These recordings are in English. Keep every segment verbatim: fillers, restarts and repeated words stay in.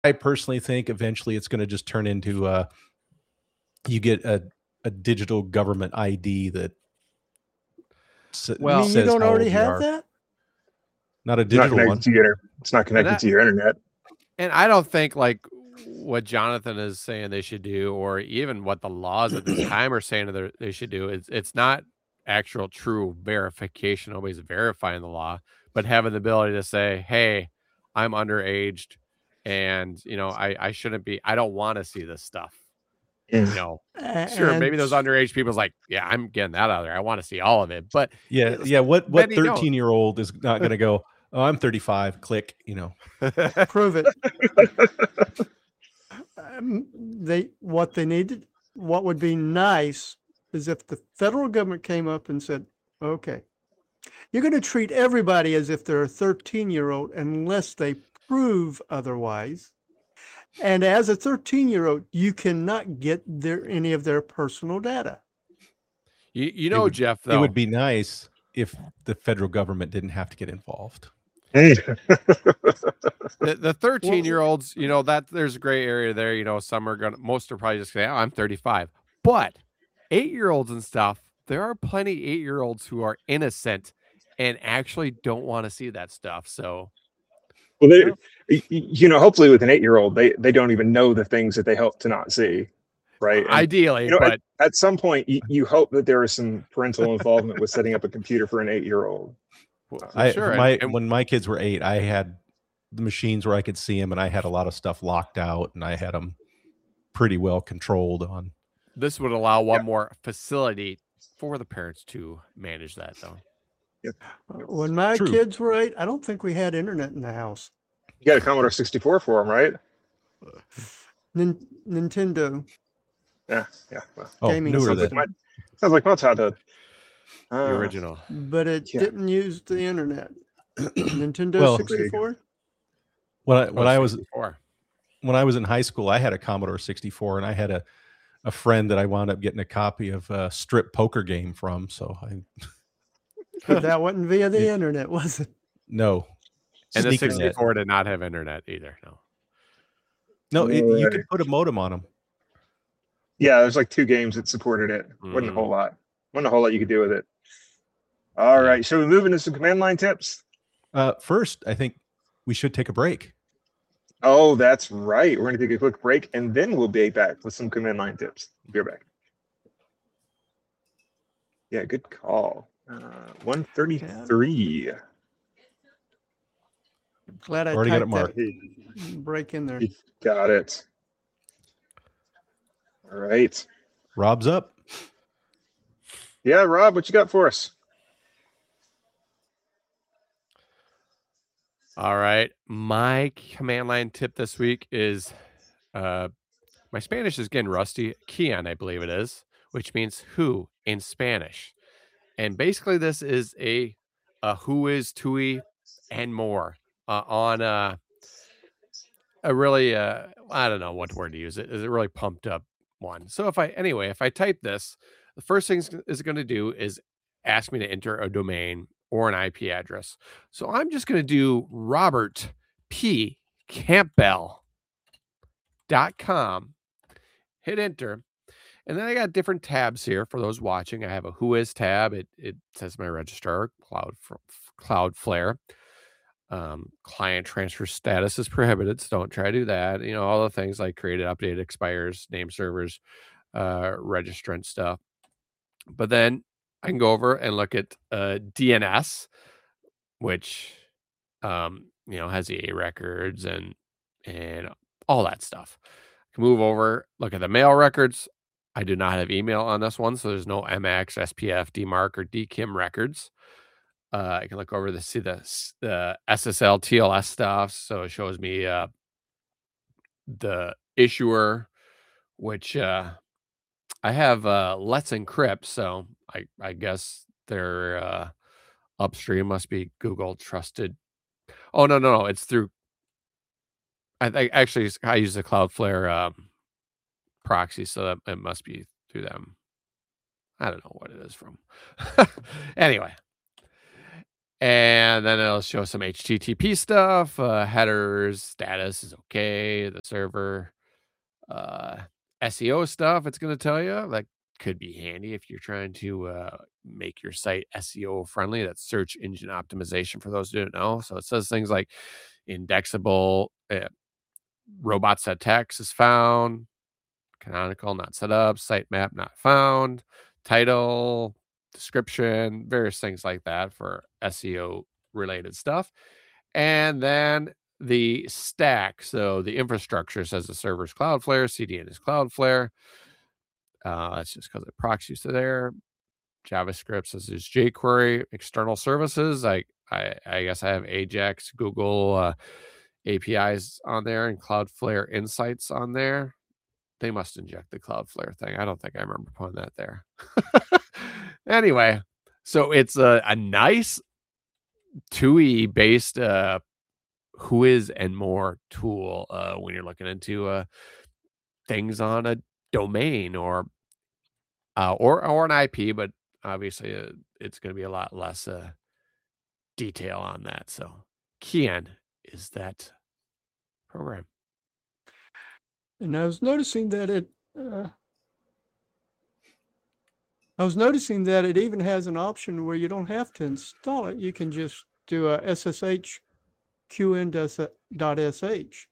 I personally think eventually it's gonna just turn into, uh, you get a a digital government I D that s Well You mean you says don't how already old you have are. that? Not a It's not digital connected one. to your it's not And connected that to your internet. and I don't think, like, what Jonathan is saying they should do, or even what the laws at this time are saying that they should do, it's it's not actual true verification, nobody's verifying the law, but having the ability to say, "Hey, I'm underaged, and, you know, I I shouldn't be I don't wanna see this stuff." You Mm. know? A Sure, maybe and those underage people's like, "Yeah, I'm getting that out of there, I wanna see all of it," but, Yeah, eh, yeah, what what many don't. thirteen-year-old is not gonna go, "Oh, I'm thirty-five, click," you know? prove it. Um, they what they needed what would be nice is if the federal government came up and said, "Okay, you're gonna treat everybody as if they're a thirteen-year-old unless they prove otherwise. And as a thirteen-year-old, you cannot get their any of their personal data." You you It know, would Jeff, it would though be nice if the federal government didn't have to get involved. the the Well thirteen-year-olds, you know, that there's a gray area there, you know, some are gonna most are probably just say, "Oh, I'm thirty-five." But eight-year-olds and stuff, there are plenty eight-year-olds who are innocent and actually don't wanna see that stuff, so Well, they Yeah. y y you know, hopefully with an eight-year-old, they they don't even know the things that they hope to not see, right? And, Ideally, you know, at but at some point, you you hope that there is some parental involvement with setting up a computer for an eight-year-old. W Uh well, I for sure, and my and when my kids were eight, I had the machines where I could see 'em, and I had a lot of stuff locked out, and I had 'em pretty well controlled on This would allow Yeah. one more facility for the parents to manage that, though. Yep, Uh, yep. when my True. kids were eight, I don't think we had internet in the house. You got a Commodore sixty-four for 'em, right? Nin Nintendo. Yeah, yeah, well, Oh, Gaming newer sounds like than my system. sounds like my childhood. The Uh, original. But it yeah. didn't use the internet. Nintendo Well There you go. sixty-four? when I Oh, when I was sixty-four. when I was in high school, I had a Commodore sixty-four, and I had a a friend that I wound up getting a copy of a strip poker game from, so I But that wasn't via the It internet, was it? No. And the Sneaker net. sixty-four did not have internet either, no. No, it you Alrighty. could put a modem on 'em. Yeah, there's, like, two games that supported it. Wasn't a Mm. whole lot. Wasn't a whole lot you could do with it. Yeah. Alright, shall we move into some command line tips? Uh, first, I think we should take a break. Oh, that's right. We're gonna take a quick break, and then we'll be back with some command line tips. Be right back. Yeah, good call. Uh, one Yeah. thirty-three. Glad I Already got it typed that marked. break in there. You got it. Alright. Rob's up. Yeah, Rob, what you got for us? Alright. My command line tip this week is, uh my Spanish is getting rusty. Quién, I believe it is, which means who in Spanish. And basically this is a a who is, tui, and more, uh, on a a really, uh I don't know what word to use. It is a really pumped up one. So if I anyway, if I type this, the first thing it's it's gonna do is ask me to enter a domain or an I P address. So I'm just gonna do Robert P. Campbell dot com, hit enter, and then I got different tabs here for those watching. I have a who is tab. It it says my registrar, Cloud Cloudflare. Um, client transfer status is prohibited, so don't try to do that. You know, all the things like created, updated, expires, name servers, uh, registrant stuff. But then I can go over and look at uh, D N S, which, um, you know, has the A records and and all that stuff. I can move over, look at the mail records. I do not have email on this one, so there's no M A X, S P F, D MARC, or D KIM records. Uh, I can look over to see the s the S S L, T L S stuff, so it shows me, uh the issuer, which, uh, I have, uh, Let's Encrypt, so I I guess their, uh, upstream must be Google trusted. Oh, no, no, no, it's through I think actually, it's I use the Cloudflare, um, proxy, so that it must be through them. I don't know what it is from. Anyway And then it'll show some H T T P stuff, uh, headers, status is okay, the server, uh, S E O stuff. It's going to tell you that could be handy if you're trying to uh, make your site S E O friendly. That's search engine optimization for those who don't know. So it says things like indexable, uh, robots.txt is found, canonical not set up, sitemap not found, title, description, various things like that for S E O related stuff. And then the stack. So the infrastructure says the server's Cloudflare, C D N is Cloudflare. Uh, that's just because it proxies to there. JavaScript says there's jQuery, external services. I, I, I guess I have Ajax, Google uh, A P Is on there, and Cloudflare Insights on there. They must inject the Cloudflare thing. I don't think I remember putting that there. Anyway, so it's a, a nice T U I based uh, Whois and more tool uh, when you're looking into uh, things on a domain or uh, or or an I P, but obviously uh, it's going to be a lot less uh, detail on that. So Kian is that program. And I was noticing that it, uh, I was noticing that it even has an option where you don't have to install it. You can just do a S S H qn.sh.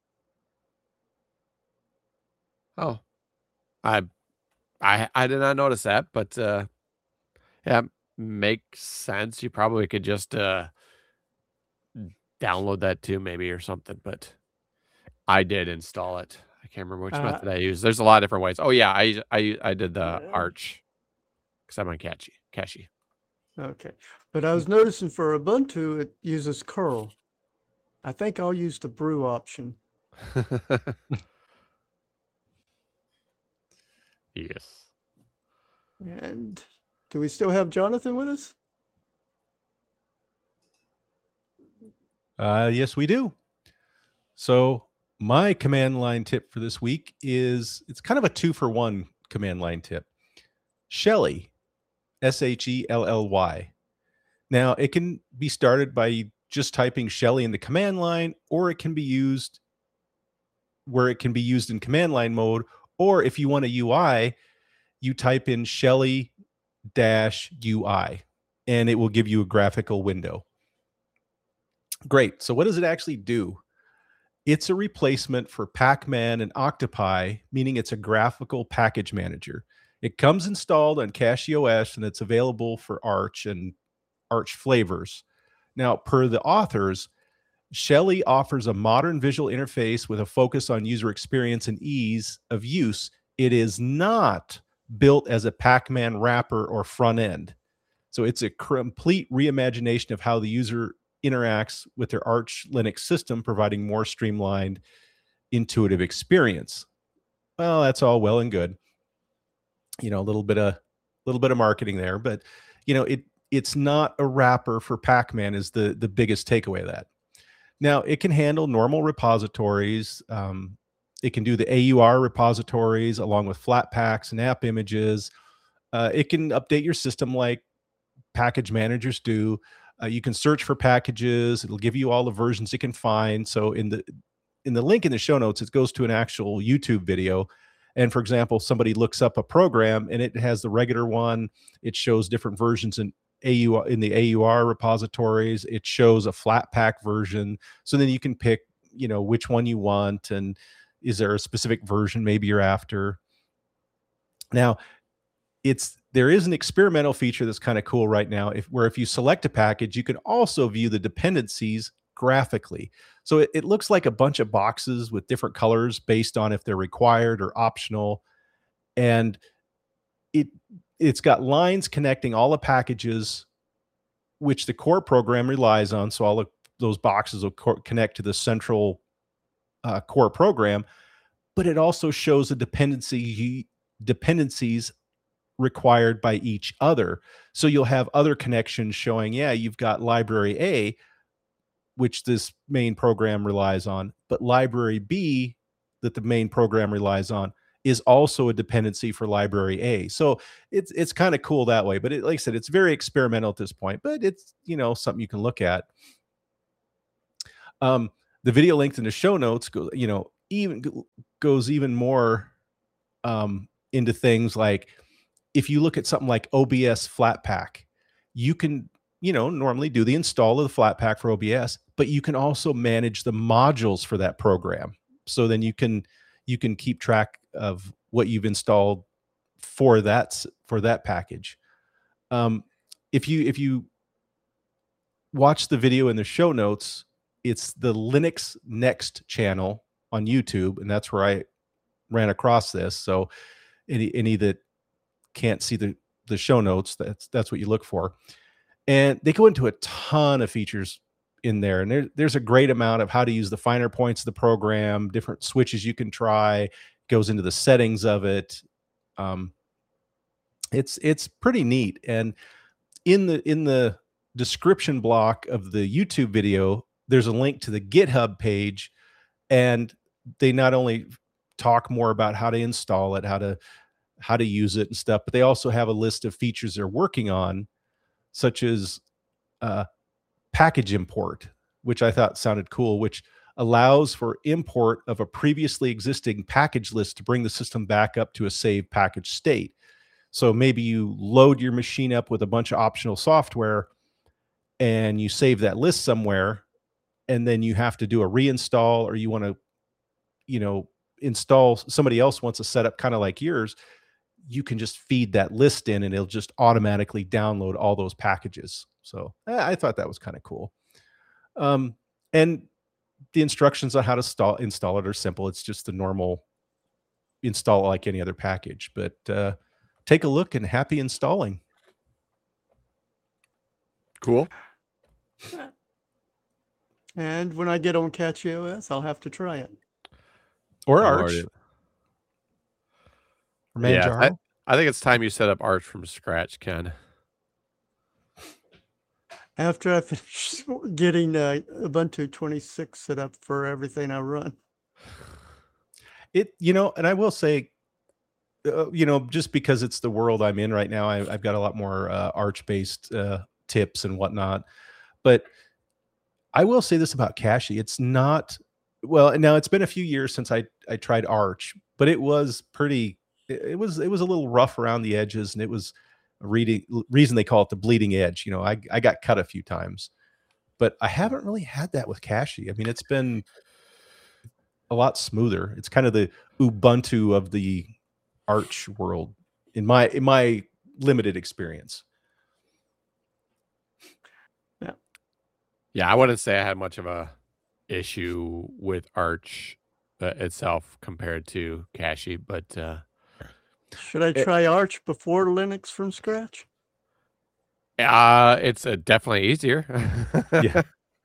Oh, I, I, I did not notice that, but uh, yeah, makes sense. You probably could just uh, download that too, maybe or something. But I did install it. I can't remember which Uh, method I used. There's a lot of different ways. Oh yeah, I I I did the Yeah. Arch because I'm on Cache. Cache. Okay. But I was noticing for Ubuntu, it uses curl. I think I'll use the brew option. Yes. And do we still have Jonathan with us? Uh, yes, we do. So my command line tip for this week is it's kind of a two for one command line tip. Shelley, S H E L L Y. Now it can be started by just typing Shelley in the command line, or it can be used where it can be used in command line mode. Or if you want a U I, you type in Shelley dash U I and it will give you a graphical window. Great. So what does it actually do? It's a replacement for Pacman and Octopi, meaning it's a graphical package manager. It comes installed on CachyOS and it's available for Arch and Arch flavors. Now, per the authors, Shelley offers a modern visual interface with a focus on user experience and ease of use. It is not built as a Pacman wrapper or front end. So it's a complete reimagination of how the user interacts with their Arch Linux system, providing more streamlined, intuitive experience. Well, that's all well and good. You know, a little bit of little bit of marketing there, but you know, it it's not a wrapper for Pacman is the the biggest takeaway of that. Now, it can handle normal repositories. Um, it can do the A U R repositories along with Flatpaks and app images. Uh, it can update your system like package managers do. Uh, you can search for packages. It'll give you all the versions it can find. So in the in the link in the show notes, it goes to an actual YouTube video. And for example, somebody looks up a program and it has the regular one. It shows different versions in A U R in the A U R repositories. It shows a Flatpak version. So then you can pick, you know, which one you want. And is there a specific version maybe you're after? Now, it's there is an experimental feature that's kind of cool right now, if where if you select a package, you can also view the dependencies graphically. So it, it looks like a bunch of boxes with different colors based on if they're required or optional. And it it's got lines connecting all the packages which the core program relies on. So all of those boxes will co- connect to the central uh, core program, but it also shows the dependency dependencies required by each other. So you'll have other connections showing, yeah, you've got library A, which this main program relies on, but library B that the main program relies on is also a dependency for library A. So it's it's kind of cool that way. But it, like I said, it's very experimental at this point, but it's, you know, something you can look at. Um, the video linked in the show notes go, you know, even goes even more um, into things like, if you look at something like O B S Flatpak, you can, you know, normally do the install of the Flatpak for O B S, but you can also manage the modules for that program. So then you can you can keep track of what you've installed for that for that package. Um, if you if you watch the video in the show notes, it's the Linux Next channel on YouTube, and that's where I ran across this. So any any that can't see the the show notes, that's that's what you look for. And they go into a ton of features in there, and there, there's a great amount of how to use the finer points of the program, different switches you can try, goes into the settings of it. Um, it's it's pretty neat. And in the in the description block of the YouTube video, there's a link to the GitHub page, and they not only talk more about how to install it, how to how to use it and stuff, but they also have a list of features they're working on, such as uh, package import, which I thought sounded cool, which allows for import of a previously existing package list to bring the system back up to a saved package state. So maybe you load your machine up with a bunch of optional software and you save that list somewhere, and then you have to do a reinstall, or you want to, you know, install, somebody else wants a setup kind of like yours, you can just feed that list in and it'll just automatically download all those packages. So I thought that was kind of cool. Um, and the instructions on how to install, install it are simple. It's just the normal install like any other package, but uh, take a look, and happy installing. Cool. And when I get on CatchOS, I'll have to try it. Or I've Arch. already- Or Yeah, Manjaro. I, I think it's time you set up Arch from scratch, Ken. After I finish getting uh, Ubuntu twenty-six set up for everything I run. It, you know, and I will say, uh, you know, just because it's the world I'm in right now, I, I've got a lot more uh, Arch-based uh, tips and whatnot. But I will say this about Cashy: it's not, well, now it's been a few years since I I tried Arch, but it was pretty. It, it was it was a little rough around the edges, and it was a reading reason they call it the bleeding edge. You know, I I got cut a few times, but I haven't really had that with Cashy. I mean, it's been a lot smoother. It's kind of the Ubuntu of the Arch world in my in my limited experience. Yeah, I wouldn't say I had much of a issue with Arch uh, itself compared to Cashy, but uh, Should I try Arch before Linux from scratch? uh, it's uh, definitely easier. Yeah.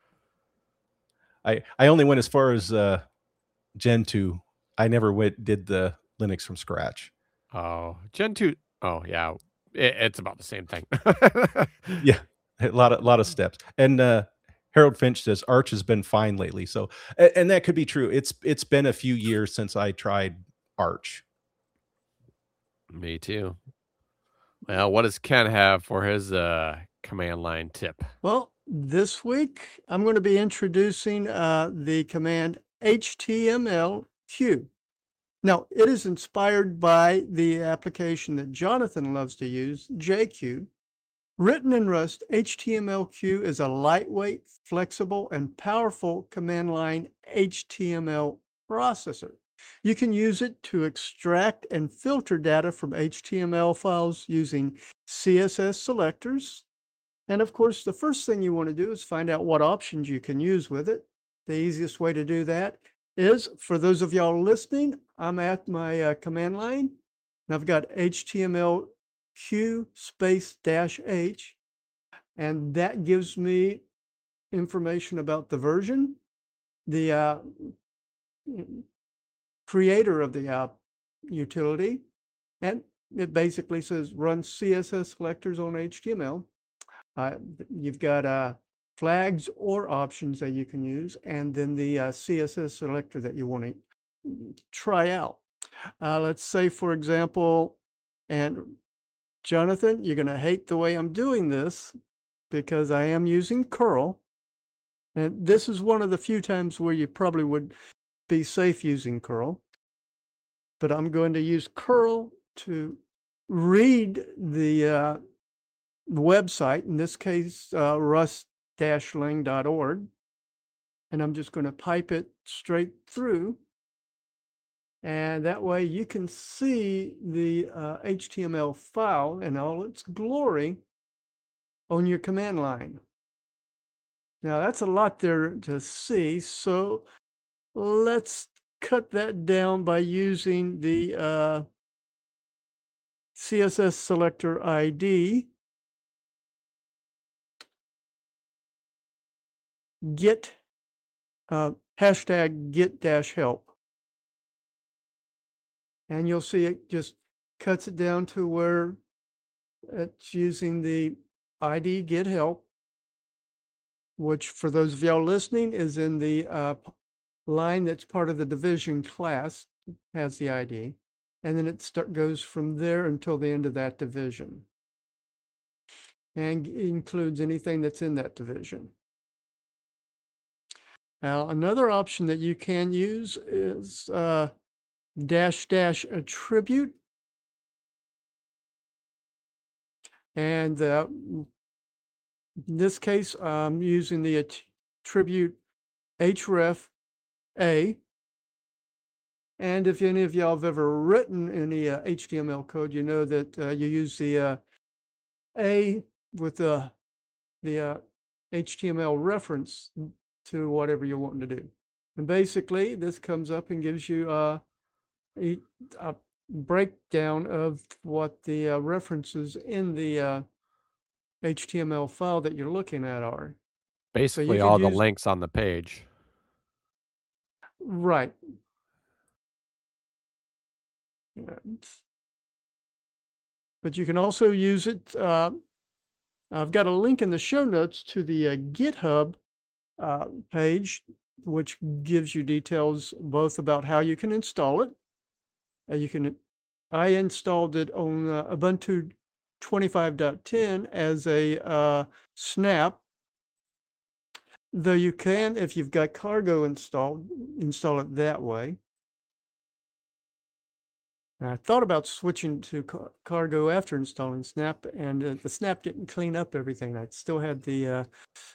I I only went as far as uh, Gentoo. I never went did the Linux from scratch. Oh, Gentoo. Oh, yeah. It, it's about the same thing. Yeah, a lot of lot of steps. And uh, Harold Finch says Arch has been fine lately. So, and, and that could be true. It's it's been a few years since I tried Arch. Me too. Well, what does Ken have for his uh, command line tip? Well, this week I'm going to be introducing uh, the command H T M L Q. Now, it is inspired by the application that Jonathan loves to use, J Q. Written in Rust, H T M L Q is a lightweight, flexible, and powerful command line H T M L processor. You can use it to extract and filter data from H T M L files using C S S selectors. And of course, the first thing you want to do is find out what options you can use with it. The easiest way to do that is, for those of y'all listening, I'm at my uh, command line, and I've got H T M L Q space dash H, and that gives me information about the version, the uh, creator of the uh, utility, and it basically says run C S S selectors on H T M L. Uh, you've got uh, flags or options that you can use, and then the uh, C S S selector that you want to try out. Uh, let's say, for example, and Jonathan, you're going to hate the way I'm doing this because I am using curl. And this is one of the few times where you probably would be safe using curl. But I'm going to use curl to read the uh, website, in this case, uh, rust dash lang dot org. And I'm just going to pipe it straight through. And that way you can see the uh, H T M L file in all its glory on your command line. Now that's a lot there to see. So let's cut that down by using the uh, C S S selector I D. Get uh, hashtag get dash help. And you'll see it just cuts it down to where it's using the I D get help, which for those of y'all listening is in the uh, line that's part of the division class, has the I D. And then it start, goes from there until the end of that division. And includes anything that's in that division. Now, another option that you can use is uh, dash dash attribute. And uh, in this case, I'm using the attribute href a. And if any of y'all have ever written any uh, H T M L code, you know that uh, you use the uh, a with the, the uh, H T M L reference to whatever you're wanting to do. And basically, this comes up and gives you uh, a, a breakdown of what the uh, references in the uh, H T M L file that you're looking at are. Basically, could all the use- links on the page. Right. And- But you can also use it. Uh, I've got a link in the show notes to the uh, GitHub uh, page, which gives you details both about how you can install it. Uh, you can. I installed it on uh, Ubuntu twenty-five point ten as a uh, snap. Though you can, if you've got Cargo installed, install it that way. And I thought about switching to car Cargo after installing Snap, and uh, the Snap didn't clean up everything. I still had the uh,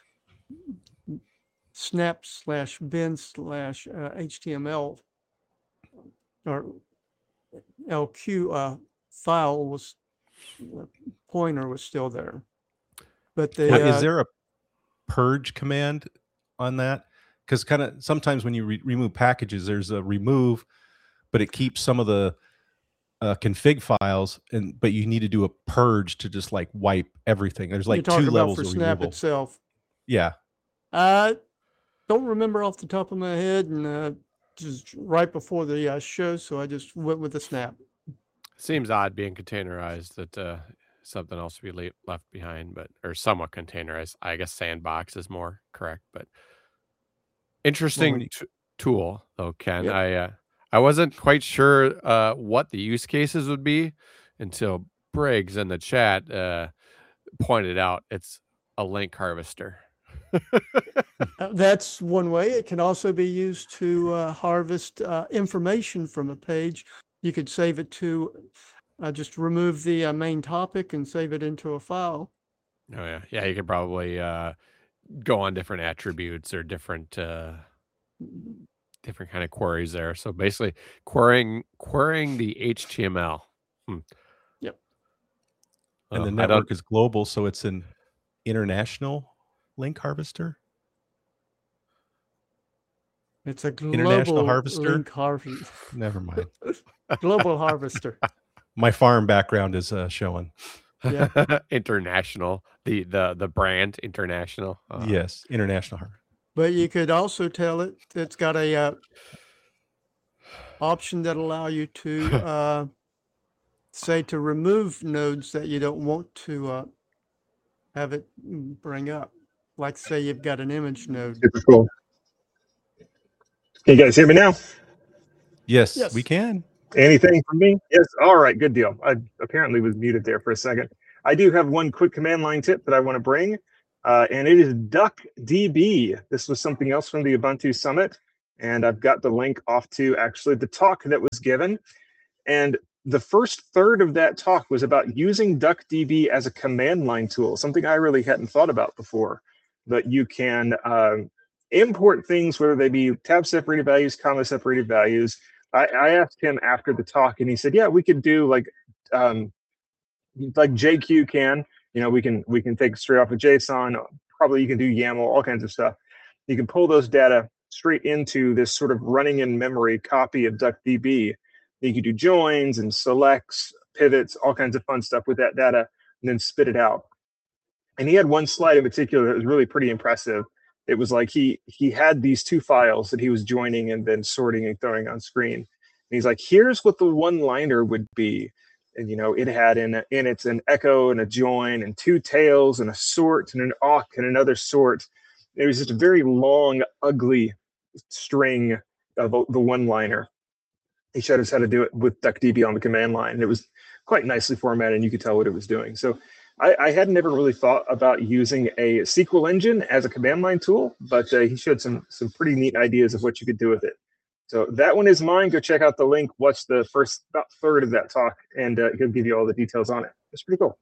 Snap slash bin slash uh, H T M L or L Q uh, file was uh, pointer was still there. But the Now, uh, is there a purge command on that? Because kind of sometimes when you re remove packages, there's a remove, but it keeps some of the uh, config files, and but you need to do a purge to just like wipe everything. There's like you're talking two about levels for of Snap removal. itself. Yeah. I don't remember off the top of my head, and uh, just right before the uh, show, so I just went with the Snap. Seems odd being containerized that uh, something else would be le left behind, but or somewhat containerized. I guess Sandbox is more correct, but interesting you- t tool though, Ken. Yep. I uh, I wasn't quite sure uh, what the use cases would be until Briggs in the chat uh, pointed out it's a link harvester. Uh, That's one way. It can also be used to uh, harvest uh, information from a page. You could save it to uh, just remove the uh, main topic and save it into a file. Oh yeah, yeah. You could probably uh, go on different attributes or different uh, different kind of queries there. So basically, querying querying the H T M L. Hmm. Yep. And the Well, I don't- network is global, so it's an international link harvester. It's a global International harvester? link harvester. Never mind. Global harvester. My farm background is uh, showing. Yeah. international. The the the brand international. Uh, Yes, international harvester. But you could also tell it it's got a uh, option that allow you to uh, say to remove nodes that you don't want to uh, have it bring up. Like say you've got an image node. Super cool. Can you guys hear me now? Yes, Yes. we can. Anything from me? Yes. All right. Good deal. I apparently was muted there for a second. I do have one quick command line tip that I want to bring, uh, and it is DuckDB. This was something else from the Ubuntu Summit, and I've got the link off to actually the talk that was given. And the first third of that talk was about using DuckDB as a command line tool, something I really hadn't thought about before. But you can um, import things, whether they be tab separated values, comma separated values. I, I asked him after the talk, and he said, "Yeah, we could do like um, like J Q can. You know, we can we can take it straight off of JSON. Probably you can do YAML, all kinds of stuff. You can pull those data straight into this sort of running in memory copy of DuckDB. You can do joins and selects, pivots, all kinds of fun stuff with that data, and then spit it out." And he had one slide in particular that was really pretty impressive. It was like he he had these two files that he was joining and then sorting and throwing on screen. And he's like, "Here's what the one-liner would be." And you know, it had in in it an echo and a join and two tails and a sort and an awk and another sort. It was just a very long, ugly string of the one-liner. He showed us how to do it with DuckDB on the command line, and it was quite nicely formatted, and you could tell what it was doing. So I, I had never really thought about using a S Q L engine as a command line tool, but uh, he showed some some pretty neat ideas of what you could do with it. So that one is mine. Go check out the link. Watch the first about third of that talk, and uh, he'll give you all the details on it. It's pretty cool.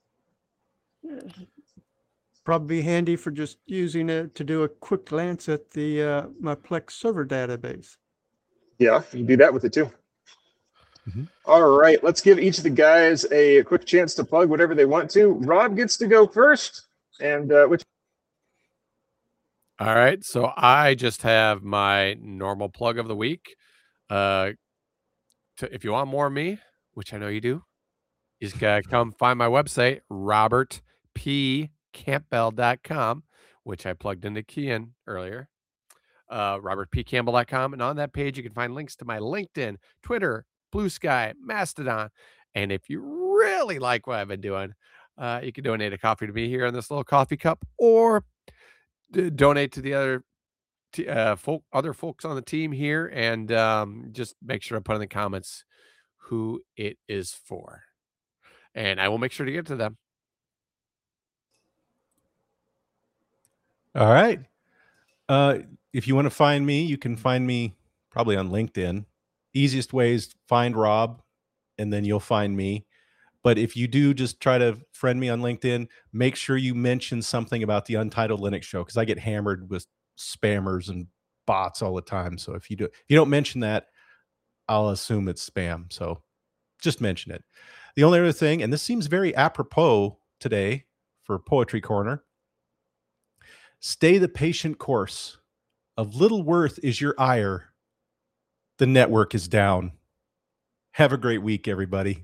Probably be handy for just using it to do a quick glance at the uh, my Plex server database. Yeah, you can do that with it too. Mm-hmm. All right, let's give each of the guys a quick chance to plug whatever they want to. Rob gets to go first, and uh, which. All right, so I just have my normal plug of the week. Uh, to, if you want more of me, which I know you do, you just gotta come find my website, robert p campbell dot com, which I plugged into Kian earlier. Uh, robert p campbell dot com, and on that page you can find links to my LinkedIn, Twitter, Blue Sky, Mastodon, and if you really like what I've been doing, uh, you can donate a coffee to me here in this little coffee cup, or d- donate to the other t- uh, folk, other folks on the team here, and um, just make sure to put in the comments who it is for, and I will make sure to get to them. All right. Uh, if you want to find me, you can find me probably on LinkedIn. Easiest way is find Rob, and then you'll find me. But if you do just try to friend me on LinkedIn, make sure you mention something about the Untitled Linux Show, because I get hammered with spammers and bots all the time. So if you do, if you don't mention that, I'll assume it's spam. So just mention it. The only other thing, and this seems very apropos today for Poetry Corner, stay the patient course. Of little worth is your ire. The network is down. Have a great week, everybody.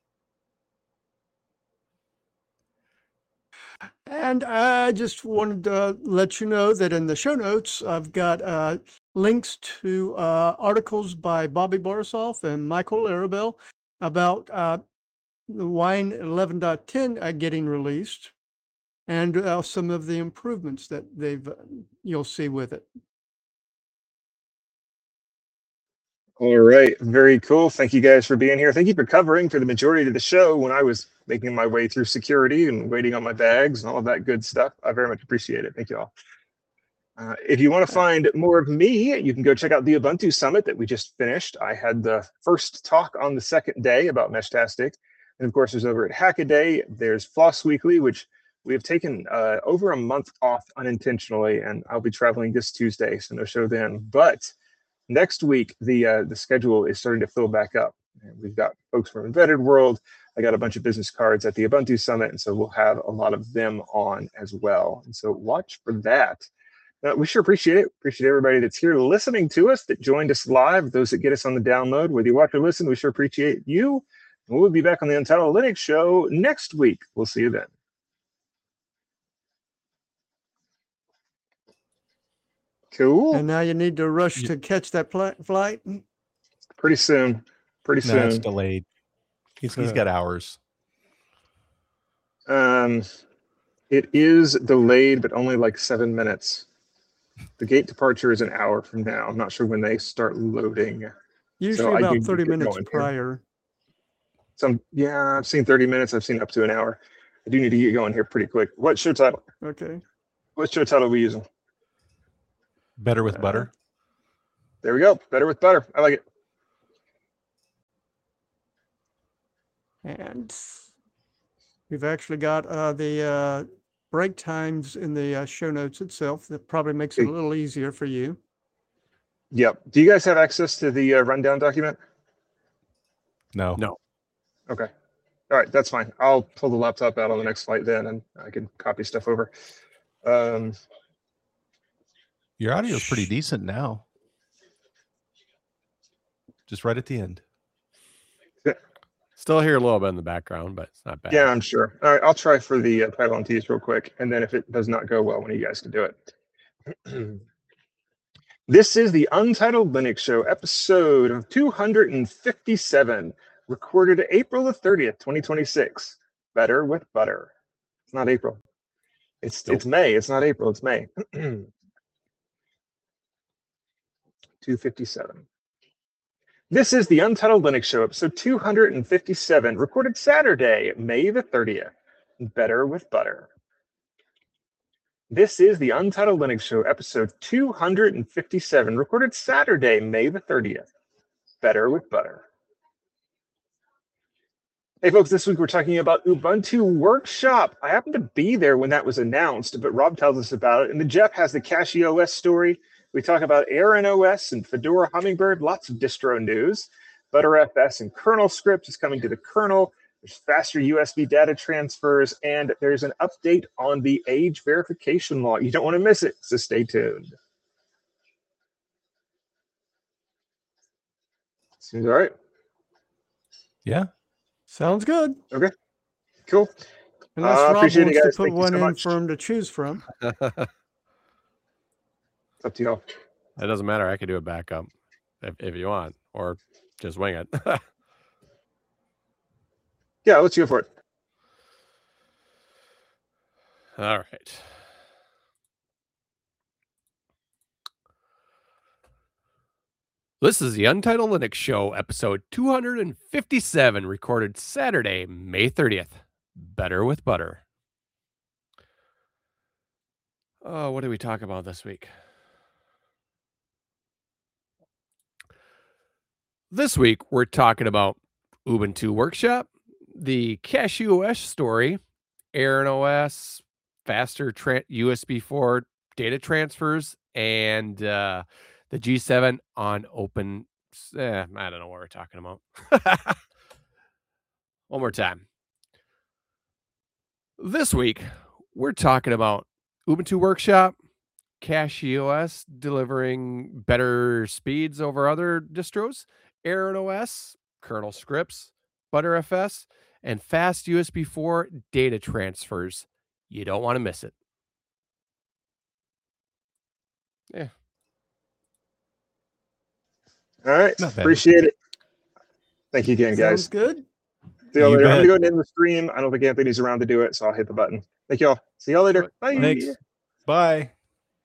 And I just wanted to let you know that in the show notes, I've got uh, links to uh, articles by Bobby Borisoff and Michael Arabell about uh, the Wine eleven point ten uh, getting released, and uh, some of the improvements that they've uh, you'll see with it. All right, very cool. Thank you guys for being here. Thank you for covering for the majority of the show when I was making my way through security and waiting on my bags and all of that good stuff. I very much appreciate it. Thank you all. Uh, if you want to find more of me, you can go check out the Ubuntu Summit that we just finished. I had the first talk on the second day about Meshtastic. And of course, there's over at Hackaday, there's Floss Weekly, which we have taken uh, over a month off unintentionally, and I'll be traveling this Tuesday, so no show then. But next week, the uh, the schedule is starting to fill back up. And we've got folks from Embedded World. I got a bunch of business cards at the Ubuntu Summit, and so we'll have a lot of them on as well. And so watch for that. Uh, we sure appreciate it. Appreciate everybody that's here listening to us, that joined us live, those that get us on the download. Whether you watch or listen, we sure appreciate you. And we'll be back on the Untitled Linux Show next week. We'll see you then. Cool. And now you need to rush Yeah. to catch that pl- flight. Pretty soon. Pretty No, it's soon. delayed. He's, he's got hours. Um, it is delayed, but only like seven minutes. The gate departure is an hour from now. I'm not sure when they start loading. Usually I do about need to thirty get minutes going here. prior. Some, yeah, I've seen thirty minutes. I've seen up to an hour. I do need to get going here pretty quick. What show title? Okay. What show title are we using? Better with Uh, butter. There we go. Better with butter. I like it. And we've actually got uh, the uh, break times in the uh, show notes itself. That probably makes it a little easier for you. Yep. Do you guys have access to the uh, rundown document? No. No. Okay. All right. That's fine. I'll pull the laptop out on the next flight then, and I can copy stuff over. Um, Your audio is pretty decent now. Just right at the end. Still hear a little bit in the background, but it's not bad. yeah, I'm sure. All right. I'll try for the uh, title and tease real quick. And then if it does not go well, one of you guys can do it. This is the Untitled Linux Show, episode of two hundred fifty-seven, recorded April the thirtieth, twenty twenty-six. Better with butter. It's not April. It's Nope. it's May. It's not April. It's May. two fifty-seven. This is the Untitled Linux Show, episode two hundred fifty-seven, recorded Saturday, May the thirtieth. Better with butter. This is the Untitled Linux Show, episode two hundred fifty-seven, recorded Saturday, May the thirtieth. Better with butter. Hey, folks, this week we're talking about Ubuntu Workshop. I happened to be there when that was announced, but Rob tells us about it. And then Jeff has the CachyOS story. We talk about Aaron O S and Fedora Hummingbird, lots of distro news. ButterFS and kernel script is coming to the kernel. There's faster U S B data transfers, and there's an update on the age verification law. You don't want to miss it, so stay tuned. Seems all right. Yeah. Sounds good. Cool. Unless Uh, Rob appreciate it, wants guys. to put Thank you one so in much. for him to choose from. It's up to y'all. It doesn't matter. I can do a backup if, if you want, or just wing it. Yeah, let's go for it. All right. This is the Untitled Linux Show, episode two hundred fifty-seven, recorded Saturday, May thirtieth. Better with butter. Oh, what did we talk about this week? This week, we're talking about Ubuntu Workshop, the CachyOS story, Aaron O S, faster tra- U S B four data transfers, and uh, the G seven on open. Eh, I don't know what we're talking about. One more time. This week, we're talking about Ubuntu Workshop, CachyOS delivering better speeds over other distros, Aaron O S, kernel scripts, ButterFS, and fast U S B four data transfers. You don't want to miss it. Yeah. All right. Not bad. Appreciate it. Thank you again, Sounds guys. good. See y'all You later. I'm bet. going to go ahead and end the stream. I don't think Anthony's around to do it, so I'll hit the button. Thank y'all. See y'all later. Bye. Thanks. Bye.